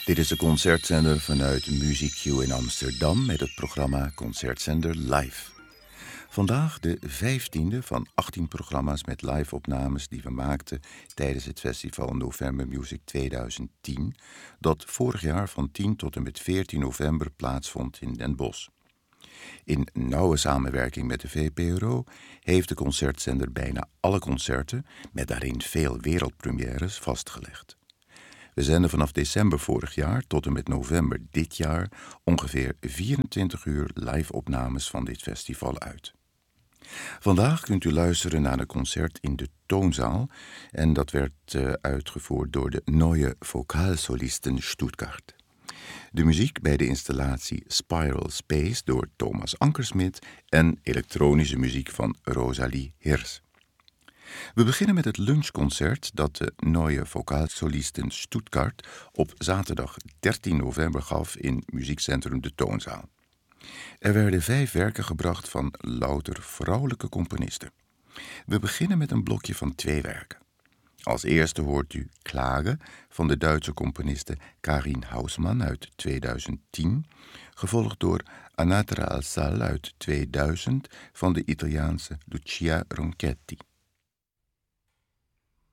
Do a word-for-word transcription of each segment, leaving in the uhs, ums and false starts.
Dit is de concertzender vanuit Music Q in Amsterdam met het programma Concertzender Live. Vandaag de vijftiende van achttien programma's met live-opnames die we maakten tijdens het festival November Music tweeduizend tien, dat vorig jaar van tien tot en met veertien november plaatsvond in Den Bosch. In nauwe samenwerking met de V P R O heeft de concertzender bijna alle concerten, met daarin veel wereldpremières, vastgelegd. We zenden vanaf december vorig jaar tot en met november dit jaar ongeveer vierentwintig uur live-opnames van dit festival uit. Vandaag kunt u luisteren naar een concert in de Toonzaal en dat werd uh, uitgevoerd door de Neue Vokalsolisten Stuttgart. De muziek bij de installatie Spiral Space door Thomas Ankersmit en elektronische muziek van Rosalie Hirs. We beginnen met het lunchconcert dat de Neue Vokalsolisten Stuttgart op zaterdag dertien november gaf in Muziekcentrum de Toonzaal. Er werden vijf werken gebracht van louter vrouwelijke componisten. We beginnen met een blokje van twee werken. Als eerste hoort u Klage van de Duitse componiste Karin Hausmann uit tweeduizend tien, gevolgd door Anatra al Sal uit tweeduizend van de Italiaanse Lucia Ronchetti.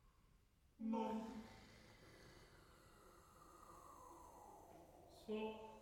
So